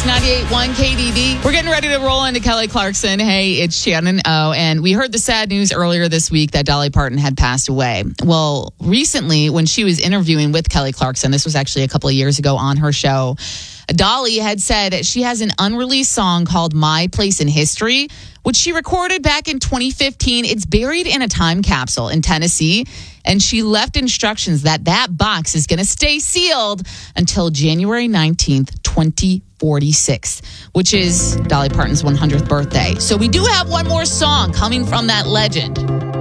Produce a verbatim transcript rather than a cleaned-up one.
It's ninety-eight point one K D D. We're getting ready to roll into Kelly Clarkson. Hey, it's Shannon O. And we heard the sad news earlier this week that Dolly Parton had passed away. Well, recently, when she was interviewing with Kelly Clarkson, this was actually a couple of years ago on her show, Dolly had said she has an unreleased song called My Place in History, which she recorded back in twenty fifteen. It's buried in a time capsule in Tennessee, and she left instructions that that box is going to stay sealed until January nineteenth, twenty forty-six, which is Dolly Parton's one hundredth birthday. So we do have one more song coming from that legend.